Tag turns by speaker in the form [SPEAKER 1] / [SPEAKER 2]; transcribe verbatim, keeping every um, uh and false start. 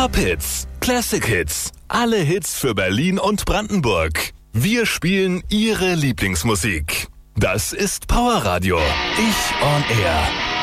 [SPEAKER 1] Top-Hits, Classic-Hits, alle Hits für Berlin und Brandenburg. Wir spielen Ihre Lieblingsmusik. Das ist Powerradio. Ich on Air.